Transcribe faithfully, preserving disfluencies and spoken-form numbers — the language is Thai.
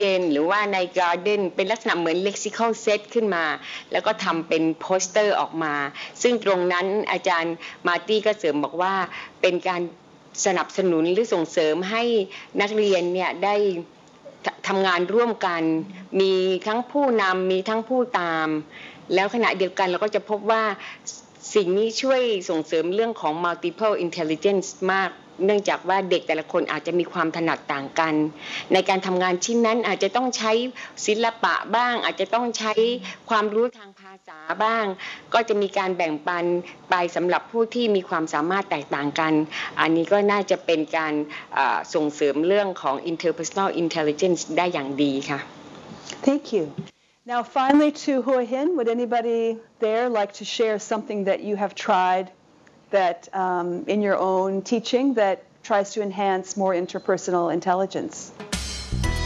นหรือว่าใน Garden เป็นลักษณะเหมือน lexical set ขึ้นมาแล้วก็ทำเป็นโปสเตอร์ออกมาซึ่งตรงนั้นอาจารย์มาร์ตี้ก็เสริมบอกว่าเป็นการสนับสนุนหรือส่งเสริมให้นักเรียนเนี่ยได้ทำงานร่วมกันมีทั้งผู้นำมีทั้งผู้ตามแล้วขณะเดียวกันเราก็จะพบว่าสิ่งนี้ช่วยส่งเสริมเรื่องของ multiple intelligence มากเนื่องจากว่าเด็กแต่ละคนอาจจะมีความถนัดต่างกันในการทำงานชิ้นนั้นอาจจะต้องใช้ศิลปะบ้างอาจจะต้องใช้ความรู้ทางภาษาบ้างก็จะมีการแบ่งปันไปสำหรับผู้ที่มีความสามารถแตกต่างกันอันนี้ก็น่าจะเป็นการส่งเสริมเรื่องของ interpersonal intelligence ได้อย่างดีค่ะ Thank you. Now finally to Hua Hin, would anybody there like to share something that you have tried that um, in your own teaching that tries to enhance more interpersonal intelligence?